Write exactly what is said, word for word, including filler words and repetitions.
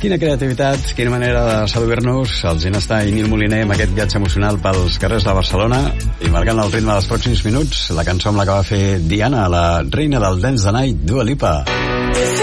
Quina creativitat, quina manera de seduir-nos. El Ginesta i Nil Moliner amb aquest viatge emocional pels carrers de Barcelona i marcant el ritme dels pròxims minuts la cançó amb la que va fer Diana, la reina del Dance the Night, Dua Lipa.